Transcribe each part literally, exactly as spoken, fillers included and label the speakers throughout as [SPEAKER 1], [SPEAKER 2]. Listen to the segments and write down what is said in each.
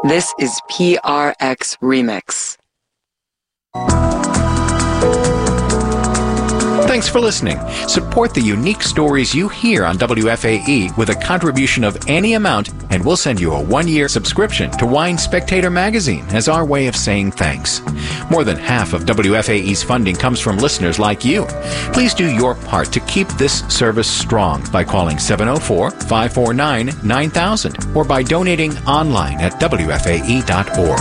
[SPEAKER 1] This is P R X Remix.
[SPEAKER 2] Thanks for listening. Support the unique stories you hear on W F A E with a contribution of any amount, and we'll send you a one-year subscription to Wine Spectator magazine as our way of saying thanks. More than half of W F A E's funding comes from listeners like you. Please do your part to keep this service strong by calling seven oh four, five four nine, nine thousand or by donating online at W F A E dot org.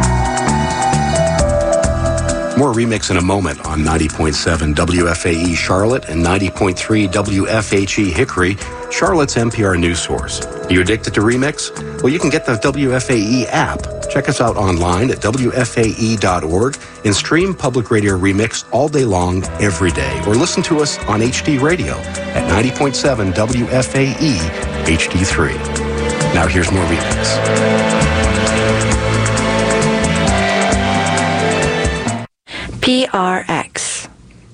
[SPEAKER 3] More Remix in a moment on ninety point seven W F A E Charlotte and ninety point three W F H E Hickory, Charlotte's N P R news source. Are you addicted to Remix? Well, you can get the W F A E app. Check us out online at W F A E dot org and stream Public Radio Remix all day long, every day. Or listen to us on H D Radio at ninety point seven W F A E H D three. Now here's more Remix.
[SPEAKER 4] P R X.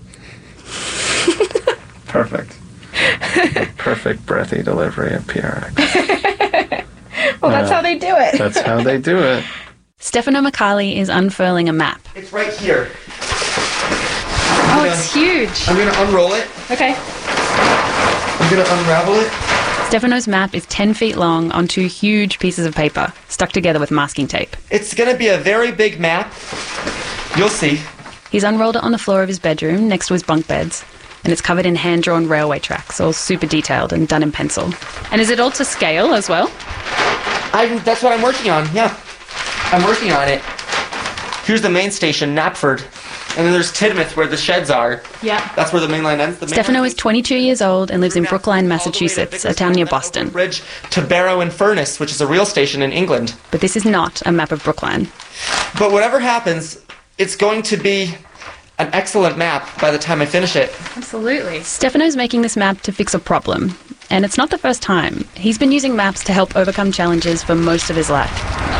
[SPEAKER 5] Perfect. Perfect breathy delivery of P R X.
[SPEAKER 4] Well, that's uh, how they do it.
[SPEAKER 5] That's how they do it.
[SPEAKER 6] Stefano McCarley is unfurling a map.
[SPEAKER 7] It's right here.
[SPEAKER 6] Oh,
[SPEAKER 7] gonna,
[SPEAKER 6] it's huge.
[SPEAKER 7] I'm going to unroll it.
[SPEAKER 6] Okay.
[SPEAKER 7] I'm going to unravel it.
[SPEAKER 6] Stefano's map is ten feet long on two huge pieces of paper, stuck together with masking tape.
[SPEAKER 7] It's going to be a very big map. You'll see.
[SPEAKER 6] He's unrolled it on the floor of his bedroom next to his bunk beds, and it's covered in hand-drawn railway tracks, all super detailed and done in pencil. And is it all to scale as well?
[SPEAKER 7] I'm, that's what I'm working on, yeah. I'm working on it. Here's the main station, Knapford. And then there's Tidmouth, where the sheds are.
[SPEAKER 6] Yeah.
[SPEAKER 7] That's where the main line ends. The main
[SPEAKER 6] Stefano
[SPEAKER 7] line
[SPEAKER 6] is twenty-two years old and lives in Brookline, Massachusetts, a town near Boston.
[SPEAKER 7] Bridge to Barrow and Furness, which is a real station in England.
[SPEAKER 6] But this is not a map of Brookline.
[SPEAKER 7] But whatever happens, it's going to be an excellent map by the time I finish it.
[SPEAKER 6] Absolutely. Stefano's making this map to fix a problem. And it's not the first time. He's been using maps to help overcome challenges for most of his life.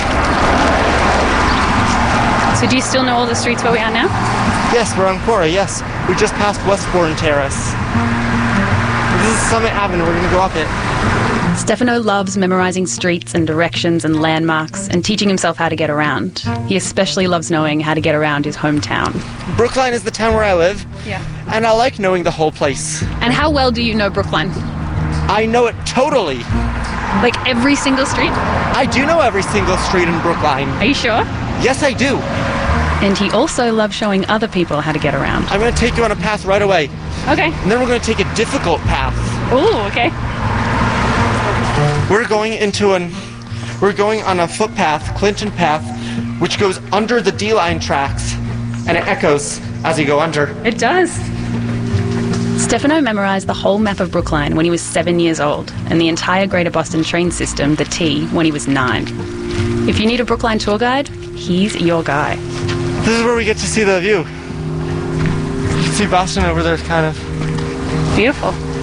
[SPEAKER 6] So do you still know all the streets where we are now?
[SPEAKER 7] Yes, we're on Cora, yes. We just passed Westbourne Terrace. This is Summit Avenue, we're going to go up it.
[SPEAKER 6] Stefano loves memorizing streets and directions and landmarks and teaching himself how to get around. He especially loves knowing how to get around his hometown.
[SPEAKER 7] Brookline is the town where I live.
[SPEAKER 6] Yeah.
[SPEAKER 7] And I like knowing the whole place.
[SPEAKER 6] And how well do you know Brookline?
[SPEAKER 7] I know it totally.
[SPEAKER 6] Like every single street?
[SPEAKER 7] I do know every single street in Brookline.
[SPEAKER 6] Are you sure?
[SPEAKER 7] Yes, I do.
[SPEAKER 6] And he also loves showing other people how to get around.
[SPEAKER 7] I'm going to take you on a path right away.
[SPEAKER 6] Okay.
[SPEAKER 7] And then we're going to take a difficult path.
[SPEAKER 6] Ooh, okay.
[SPEAKER 7] We're going into an... We're going on a footpath, Clinton Path, which goes under the D-line tracks, and it echoes as you go under.
[SPEAKER 6] It does. Stefano memorized the whole map of Brookline when he was seven years old, and the entire Greater Boston train system, the T, when he was nine. If you need a Brookline tour guide, he's your guy.
[SPEAKER 7] This is where we get to see the view. You can see Boston over there, kind of.
[SPEAKER 6] Beautiful.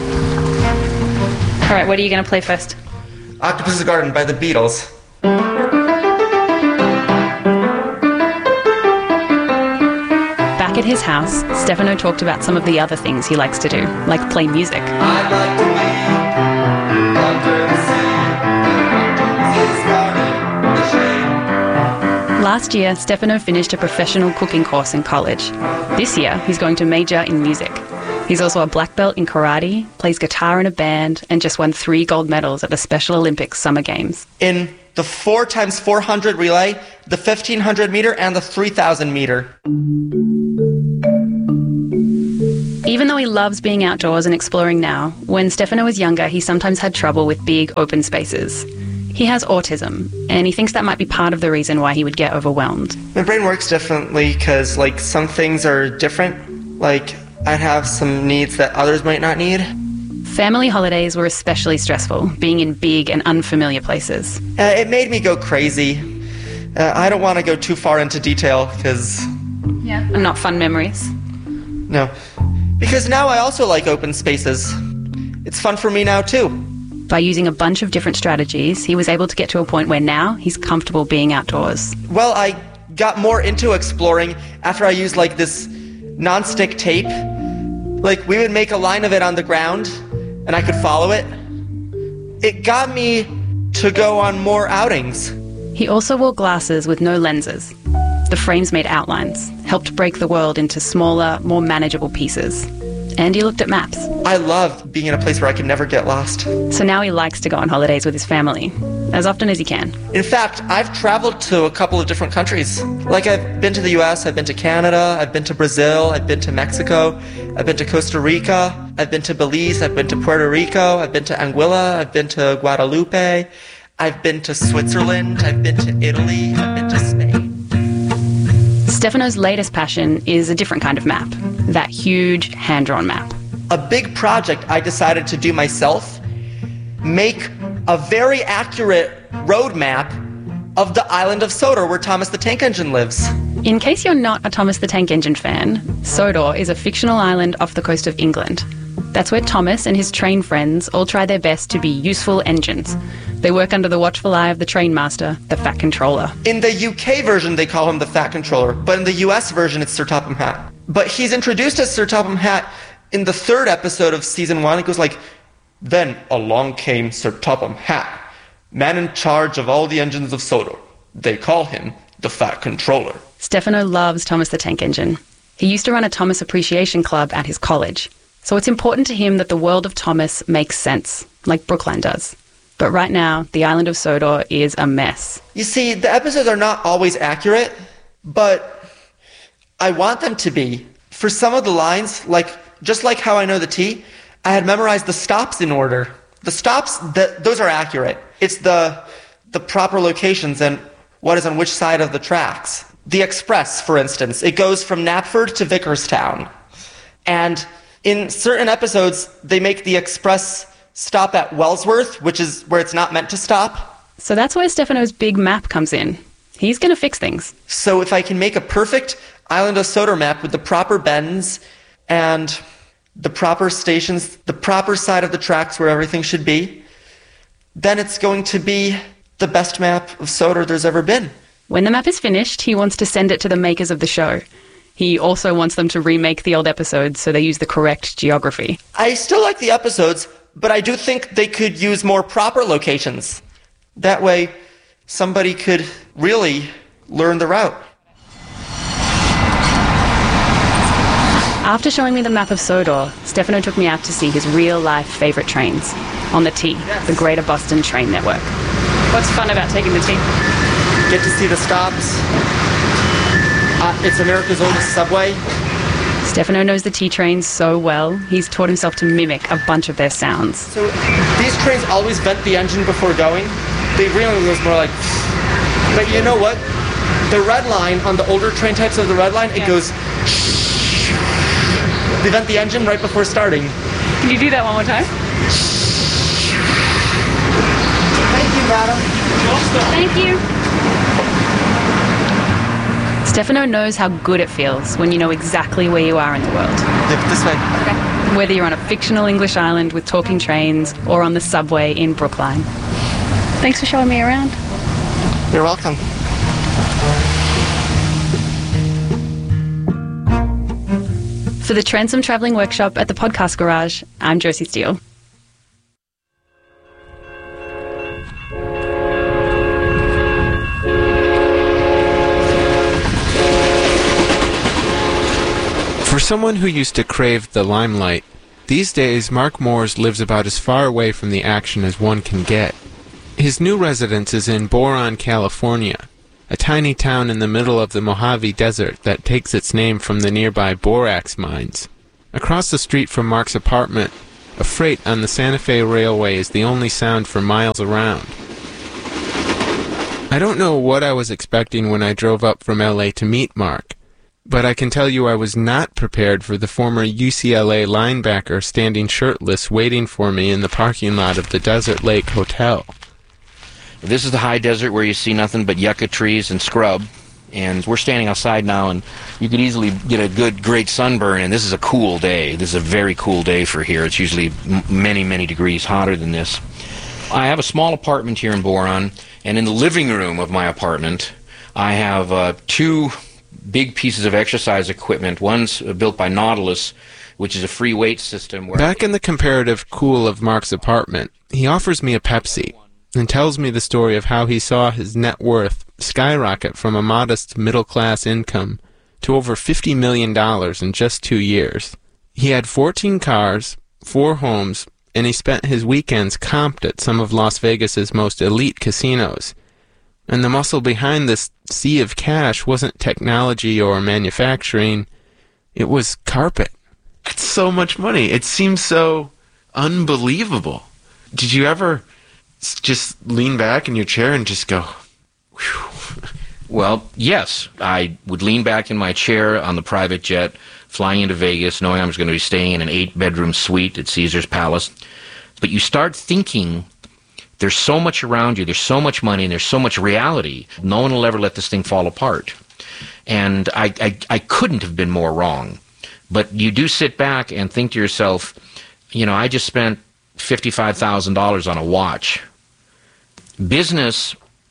[SPEAKER 6] All right, what are you going to play first?
[SPEAKER 7] Octopus's Garden by the Beatles.
[SPEAKER 6] Back at his house, Stefano talked about some of the other things he likes to do, like play music.
[SPEAKER 7] I'd like to be under the sea. His garden, the shade.
[SPEAKER 6] Last year, Stefano finished a professional cooking course in college. This year, he's going to major in music. He's also a black belt in karate, plays guitar in a band, and just won three gold medals at the Special Olympics Summer Games.
[SPEAKER 7] In the four times four hundred relay, the fifteen hundred meter, and the three thousand meter.
[SPEAKER 6] Even though he loves being outdoors and exploring now, when Stefano was younger, he sometimes had trouble with big open spaces. He has autism, and he thinks that might be part of the reason why he would get overwhelmed.
[SPEAKER 7] My brain works differently because, like, some things are different. Like, I'd have some needs that others might not need.
[SPEAKER 6] Family holidays were especially stressful, being in big and unfamiliar places.
[SPEAKER 7] Uh, it made me go crazy. Uh, I don't want to go too far into detail because...
[SPEAKER 6] Yeah. And not fun memories.
[SPEAKER 7] No. Because now I also like open spaces. It's fun for me now, too.
[SPEAKER 6] By using a bunch of different strategies, he was able to get to a point where now he's comfortable being outdoors.
[SPEAKER 7] Well, I got more into exploring after I used, like, this non-stick tape. Like, we would make a line of it on the ground, and I could follow it. It got me to go on more outings.
[SPEAKER 6] He also wore glasses with no lenses. The frames made outlines, helped break the world into smaller, more manageable pieces. And he looked at maps.
[SPEAKER 7] I love being in a place where I can never get lost.
[SPEAKER 6] So now he likes to go on holidays with his family, as often as he can.
[SPEAKER 7] In fact, I've traveled to a couple of different countries. Like, I've been to the U S, I've been to Canada, I've been to Brazil, I've been to Mexico, I've been to Costa Rica, I've been to Belize, I've been to Puerto Rico, I've been to Anguilla, I've been to Guadalupe, I've been to Switzerland, I've been to Italy, I've been to Spain.
[SPEAKER 6] Stefano's latest passion is a different kind of map, that huge hand-drawn map.
[SPEAKER 7] A big project I decided to do myself, make a very accurate road map of the island of Sodor where Thomas the Tank Engine lives.
[SPEAKER 6] In case you're not a Thomas the Tank Engine fan, Sodor is a fictional island off the coast of England. That's where Thomas and his train friends all try their best to be useful engines. They work under the watchful eye of the train master, the Fat Controller.
[SPEAKER 7] In the U K version, they call him the Fat Controller, but in the U S version, it's Sir Topham Hatt. But he's introduced as Sir Topham Hatt in the third episode of season one. It goes like, "Then along came Sir Topham Hatt, man in charge of all the engines of Sodor. They call him the Fat Controller."
[SPEAKER 6] Stefano loves Thomas the Tank Engine. He used to run a Thomas Appreciation Club at his college. So it's important to him that the world of Thomas makes sense, like Brookline does. But right now, the island of Sodor is a mess.
[SPEAKER 7] You see, the episodes are not always accurate, but I want them to be. For some of the lines, like just like How I Know the Tea, I had memorized the stops in order. The stops, the, those are accurate. It's the the proper locations and what is on which side of the tracks. The Express, for instance, it goes from Knapford to Vicarstown. And in certain episodes, they make the Express stop at Wellsworth, which is where it's not meant to stop.
[SPEAKER 6] So that's where Stefano's big map comes in. He's going to fix things.
[SPEAKER 7] So if I can make a perfect Island of Sodor map with the proper bends and the proper stations, the proper side of the tracks where everything should be, then it's going to be the best map of Sodor there's ever been.
[SPEAKER 6] When the map is finished, he wants to send it to the makers of the show. He also wants them to remake the old episodes so they use the correct geography.
[SPEAKER 7] I still like the episodes, but I do think they could use more proper locations. That way, somebody could really learn the route.
[SPEAKER 6] After showing me the map of Sodor, Stefano took me out to see his real-life favourite trains on the T, yes. The Greater Boston Train Network. What's fun about taking the T?
[SPEAKER 7] Get to see the stops. Uh, it's America's oldest subway.
[SPEAKER 6] Stefano knows the T-trains so well, he's taught himself to mimic a bunch of their sounds.
[SPEAKER 7] So these trains always vent the engine before going. They really goes more like... But you know what? The red line, on the older train types of the red line, it yeah. goes... They vent the engine right before starting.
[SPEAKER 6] Can you do that one more time?
[SPEAKER 7] Thank you, madam.
[SPEAKER 6] Thank you. Stefano knows how good it feels when you know exactly where you are in the world.
[SPEAKER 7] Yep, this way.
[SPEAKER 6] Okay. Whether you're on a fictional English island with talking trains or on the subway in Brookline. Thanks for showing me around.
[SPEAKER 7] You're welcome.
[SPEAKER 6] For the Transom Travelling Workshop at the Podcast Garage, I'm Josie Steele.
[SPEAKER 8] For someone who used to crave the limelight, these days Mark Moores lives about as far away from the action as one can get. His new residence is in Boron, California, a tiny town in the middle of the Mojave Desert that takes its name from the nearby borax mines. Across the street from Mark's apartment, a freight on the Santa Fe Railway is the only sound for miles around. I don't know what I was expecting when I drove up from L A to meet Mark, but I can tell you I was not prepared for the former U C L A linebacker standing shirtless waiting for me in the parking lot of the Desert Lake Hotel.
[SPEAKER 9] This is the high desert where you see nothing but yucca trees and scrub, and we're standing outside now, and you could easily get a good, great sunburn, and this is a cool day. This is a very cool day for here. It's usually m- many, many degrees hotter than this. I have a small apartment here in Boron, and in the living room of my apartment, I have uh, two big pieces of exercise equipment. One's uh, built by Nautilus, which is a free weight system. Where
[SPEAKER 8] Back in the comparative cool of Mark's apartment, he offers me a Pepsi. and tells me the story of how he saw his net worth skyrocket from a modest middle-class income to over fifty million dollars in just two years. He had fourteen cars, four homes, and he spent his weekends comped at some of Las Vegas's most elite casinos. And the muscle behind this sea of cash wasn't technology or manufacturing, it was carpet.
[SPEAKER 10] It's so much money. It seems so unbelievable. Did you ever just lean back in your chair and just go, whew?
[SPEAKER 9] Well, yes. I would lean back in my chair on the private jet, flying into Vegas, knowing I was going to be staying in an eight-bedroom suite at Caesar's Palace. But you start thinking, there's so much around you, there's so much money, and there's so much reality. No one will ever let this thing fall apart. And I, I, I couldn't have been more wrong. But you do sit back and think to yourself, you know, I just spent fifty-five thousand dollars on a watch. Business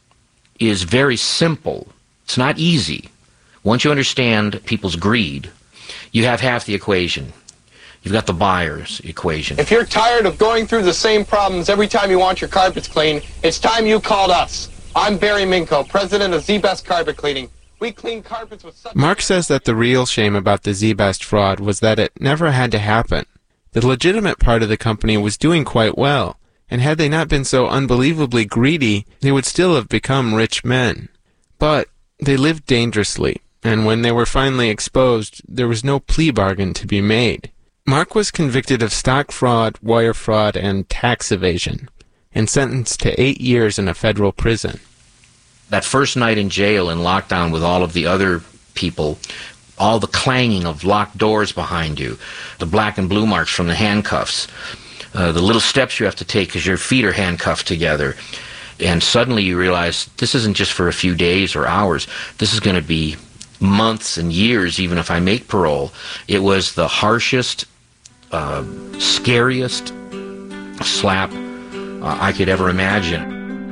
[SPEAKER 9] is very simple. It's not easy. Once you understand people's greed, you have half the equation. You've got the buyer's equation.
[SPEAKER 11] If you're tired of going through the same problems every time you want your carpets cleaned, it's time you called us. I'm Barry Minko, president of Z-Best Carpet Cleaning. We clean carpets with such...
[SPEAKER 8] Mark says that the real shame about the Z-Best fraud was that it never had to happen. The legitimate part of the company was doing quite well, and had they not been so unbelievably greedy, they would still have become rich men. But they lived dangerously, and when they were finally exposed, there was no plea bargain to be made. Mark was convicted of stock fraud, wire fraud, and tax evasion, and sentenced to eight years in a federal prison.
[SPEAKER 9] That first night in jail in lockdown with all of the other people, all the clanging of locked doors behind you, the black and blue marks from the handcuffs, uh, the little steps you have to take because your feet are handcuffed together, and suddenly you realize this isn't just for a few days or hours. This is going to be months and years, even if I make parole. It was the harshest, uh, scariest slap uh, I could ever imagine.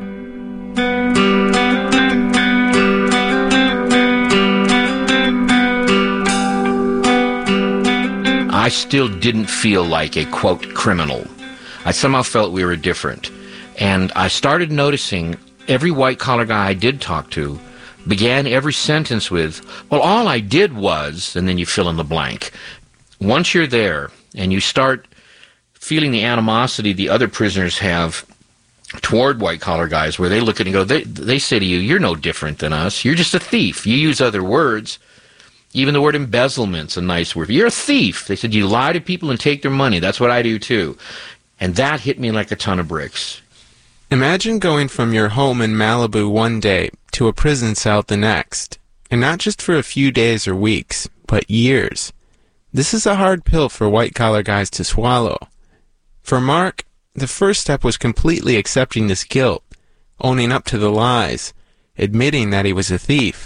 [SPEAKER 9] I still didn't feel like a, quote, criminal. I somehow felt we were different. And I started noticing every white-collar guy I did talk to began every sentence with, well, all I did was, and then you fill in the blank. Once you're there and you start feeling the animosity the other prisoners have toward white-collar guys, where they look at it and go, they, they say to you, you're no different than us. You're just a thief. You use other words. Even the word embezzlement's a nice word. You're a thief. They said, you lie to people and take their money. That's what I do, too. And that hit me like a ton of bricks.
[SPEAKER 8] Imagine going from your home in Malibu one day to a prison cell the next. And not just for a few days or weeks, but years. This is a hard pill for white-collar guys to swallow. For Mark, the first step was completely accepting this guilt, owning up to the lies, admitting that he was a thief.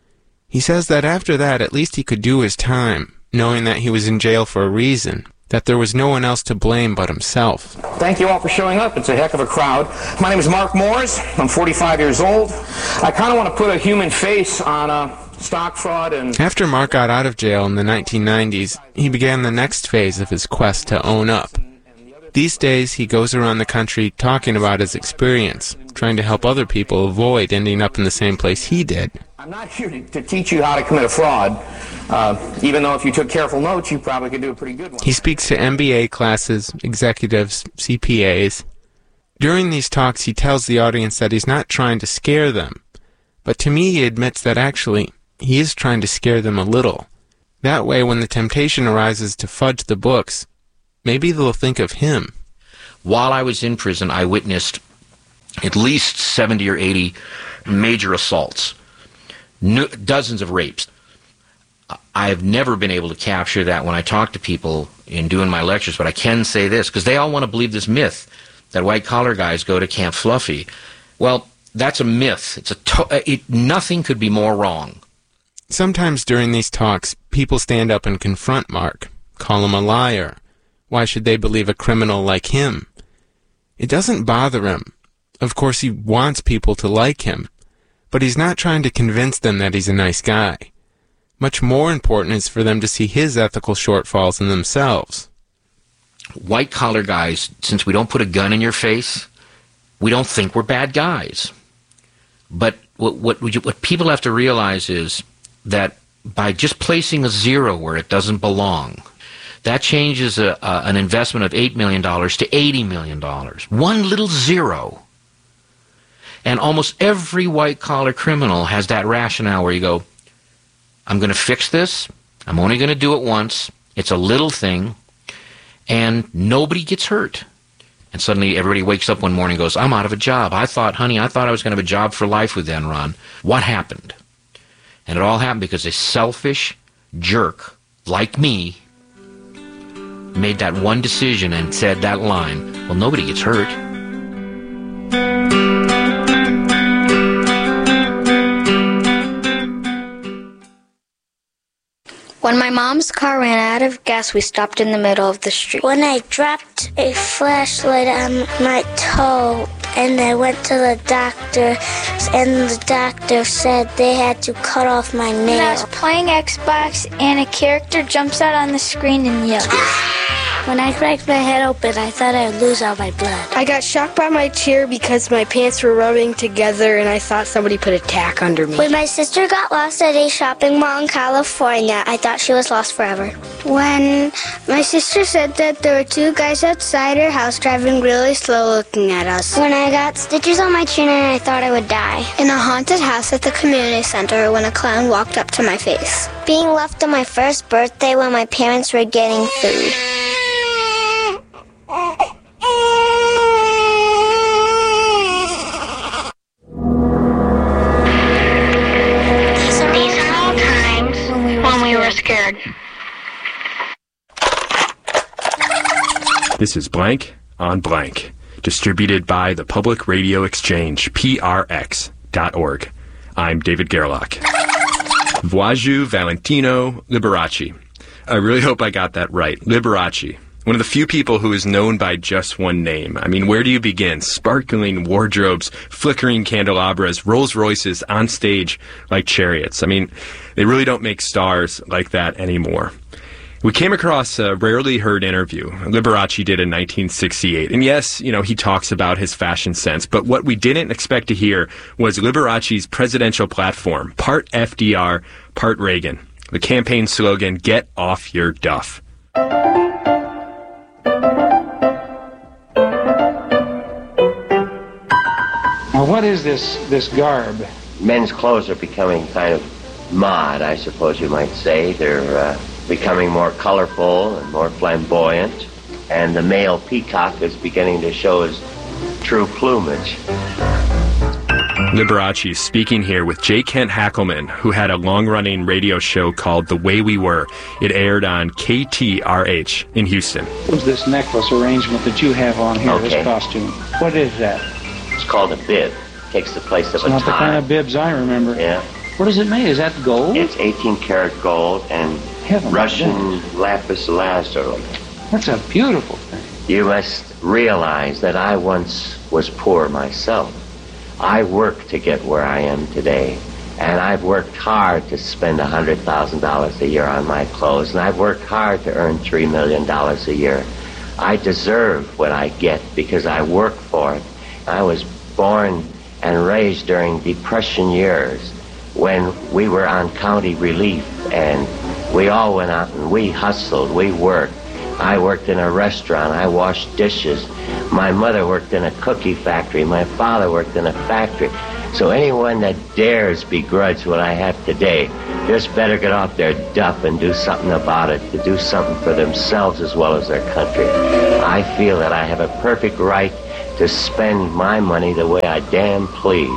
[SPEAKER 8] He says that after that, at least he could do his time, knowing that he was in jail for a reason, that there was no one else to blame but himself.
[SPEAKER 11] Thank you all for showing up. It's a heck of a crowd. My name is Mark Moores. I'm forty-five years old. I kind of want to put a human face on uh, stock fraud and...
[SPEAKER 8] After Mark got out of jail in the nineteen nineties, he began the next phase of his quest to own up. These days, he goes around the country talking about his experience, trying to help other people avoid ending up in the same place he did.
[SPEAKER 11] I'm not here to, to teach you how to commit a fraud, uh, even though if you took careful notes, you probably could do a pretty good one.
[SPEAKER 8] He speaks to M B A classes, executives, C P As. During these talks, he tells the audience that he's not trying to scare them, but to me, he admits that actually, he is trying to scare them a little. That way, when the temptation arises to fudge the books, maybe they'll think of him.
[SPEAKER 9] While I was in prison, I witnessed at least seventy or eighty major assaults, no, dozens of rapes. I have never been able to capture that when I talk to people in doing my lectures, but I can say this, because they all want to believe this myth that white-collar guys go to Camp Fluffy. Well, that's a myth. It's a to- it, nothing could be more wrong.
[SPEAKER 8] Sometimes during these talks, people stand up and confront Mark, call him a liar. Why should they believe a criminal like him? It doesn't bother him. Of course, he wants people to like him, but he's not trying to convince them that he's a nice guy. Much more important is for them to see his ethical shortfalls in themselves.
[SPEAKER 9] White-collar guys, since we don't put a gun in your face, we don't think we're bad guys. But what what, what people have to realize is that by just placing a zero where it doesn't belong, that changes a, a, an investment of eight million dollars to eighty million dollars. One little zero. And almost every white-collar criminal has that rationale where you go, I'm going to fix this. I'm only going to do it once. It's a little thing. And nobody gets hurt. And suddenly everybody wakes up one morning and goes, I'm out of a job. I thought, honey, I thought I was going to have a job for life with Enron. What happened? And it all happened because a selfish jerk like me made that one decision and said that line, well, nobody gets hurt.
[SPEAKER 12] When my mom's car ran out of gas, we stopped in the middle of the street.
[SPEAKER 13] When I dropped a flashlight on my toe and I went to the doctor and the doctor said they had to cut off my nail.
[SPEAKER 12] When I was playing Xbox and a character jumps out on the screen and yells.
[SPEAKER 13] When I cracked my head open, I thought I'd lose all my blood.
[SPEAKER 14] I got shocked by my chair because my pants were rubbing together and I thought somebody put a tack under me.
[SPEAKER 13] When my sister got lost at a shopping mall in California, I thought she was lost forever. When my sister said that there were two guys outside her house driving really slow looking at us. When I got stitches on my chin and I thought I would die. In a haunted house at the community center when a clown walked up to my face. Being left on my first birthday when my parents were getting food.
[SPEAKER 12] These are all times when we were, when we were scared.
[SPEAKER 15] This is Blank on Blank, distributed by the Public Radio Exchange, P R X dot org. I'm David Gerlach. Voyageur Valentino Liberace. I really hope I got that right. Liberace. One of the few people who is known by just one name. I mean, where do you begin? Sparkling wardrobes, flickering candelabras, Rolls Royces on stage like chariots. I mean, they really don't make stars like that anymore. We came across a rarely heard interview Liberace did in nineteen sixty-eight. And yes, you know, he talks about his fashion sense, but what we didn't expect to hear was Liberace's presidential platform, part F D R, part Reagan. The campaign slogan, "Get off your duff."
[SPEAKER 16] Well, what is this this garb?
[SPEAKER 17] Men's clothes are becoming kind of mod, I suppose you might say. They're uh, becoming more colorful and more flamboyant, and the male peacock is beginning to show his true plumage.
[SPEAKER 15] Liberace speaking here with J. Kent Hackelman, who had a long-running radio show called The Way We Were. It aired on K T R H in Houston.
[SPEAKER 16] What's this necklace arrangement that you have on here,
[SPEAKER 17] Okay.
[SPEAKER 16] this costume? What is that?
[SPEAKER 17] It's called a bib. Takes the place of
[SPEAKER 16] It's
[SPEAKER 17] a
[SPEAKER 16] not
[SPEAKER 17] tie.
[SPEAKER 16] the kind of bibs I remember.
[SPEAKER 17] Yeah.
[SPEAKER 16] What is it made? Is that gold?
[SPEAKER 17] It's eighteen karat gold and
[SPEAKER 16] Heaven
[SPEAKER 17] Russian lapis lazuli.
[SPEAKER 16] That's a beautiful thing.
[SPEAKER 17] You must realize that I once was poor myself. I worked to get where I am today, and I've worked hard to spend one hundred thousand dollars a year on my clothes, and I've worked hard to earn three million dollars a year. I deserve what I get because I work for it. I was born and raised during Depression years when we were on county relief, and we all went out and we hustled, we worked. I worked in a restaurant, I washed dishes. My mother worked in a cookie factory, my father worked in a factory. So anyone that dares begrudge what I have today just better get off their duff and do something about it, to do something for themselves as well as their country. I feel that I have a perfect right to spend my money the way I damn please.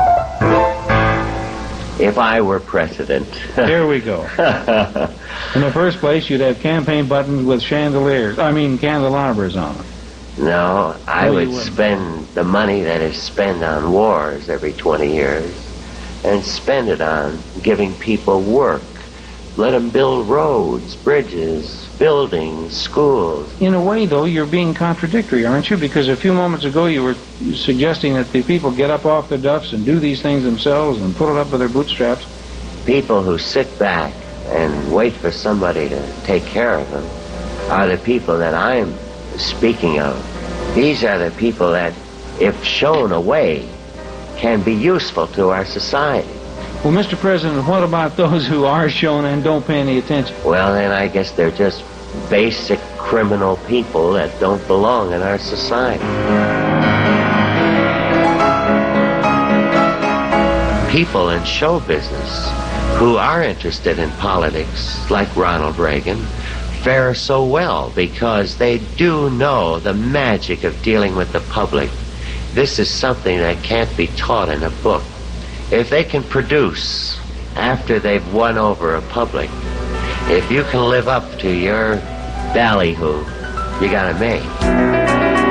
[SPEAKER 17] If I were president.
[SPEAKER 16] Here we go. In the first place, you'd have campaign buttons with chandeliers, I mean candelabras on them.
[SPEAKER 17] No, I
[SPEAKER 16] No, you
[SPEAKER 17] would
[SPEAKER 16] wouldn't.
[SPEAKER 17] spend the money that is spent on wars every twenty years and spend it on giving people work. Let them build roads, bridges, buildings, schools.
[SPEAKER 16] In a way, though, you're being contradictory, aren't you? Because a few moments ago you were suggesting that the people get up off their duffs and do these things themselves and pull it up with their bootstraps.
[SPEAKER 17] People who sit back and wait for somebody to take care of them are the people that I'm speaking of. These are the people that if shown a way, can be useful to our society.
[SPEAKER 16] Well, Mister President, what about those who are shown and don't pay any attention?
[SPEAKER 17] Well, then I guess they're just basic criminal people that don't belong in our society. People in show business who are interested in politics, like Ronald Reagan, fare so well because they do know the magic of dealing with the public. This is something that can't be taught in a book. If they can produce after they've won over a public, if you can live up to your ballyhoo, you got it made.